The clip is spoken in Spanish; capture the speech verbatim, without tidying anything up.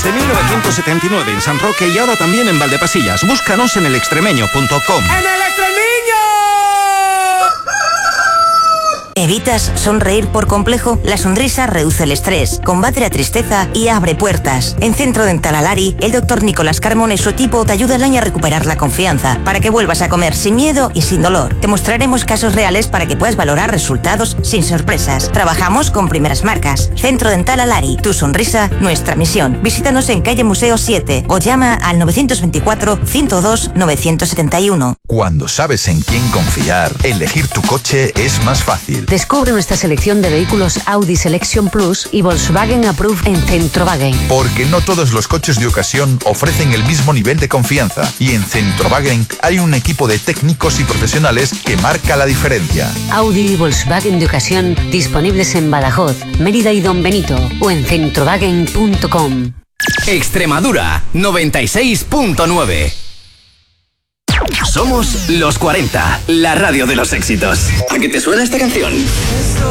desde mil novecientos setenta y nueve en San Roque y ahora también en Valdepasillas. Búscanos en el extremeño punto com. ¡En el Extremeño! ¿Evitas sonreír por complejo? La sonrisa reduce el estrés, combate la tristeza y abre puertas. En Centro Dental Alari, el doctor Nicolás Carmona y su equipo te ayudan a recuperar la confianza para que vuelvas a comer sin miedo y sin dolor. Te mostraremos casos reales para que puedas valorar resultados sin sorpresas. Trabajamos con primeras marcas. Centro Dental Alari, tu sonrisa, nuestra misión. Visítanos en calle Museo siete o llama al nueve dos cuatro, ciento dos, novecientos setenta y uno. Cuando sabes en quién confiar, elegir tu coche es más fácil. Descubre nuestra selección de vehículos Audi Selection Plus y Volkswagen Approved en Centrowagen. Porque no todos los coches de ocasión ofrecen el mismo nivel de confianza. Y en Centrowagen hay un equipo de técnicos y profesionales que marca la diferencia. Audi y Volkswagen de ocasión disponibles en Badajoz, Mérida y Don Benito o en centrowagen punto com. Extremadura noventa y seis punto nueve. Somos los cuarenta, la radio de los éxitos. ¿A qué te suena esta canción?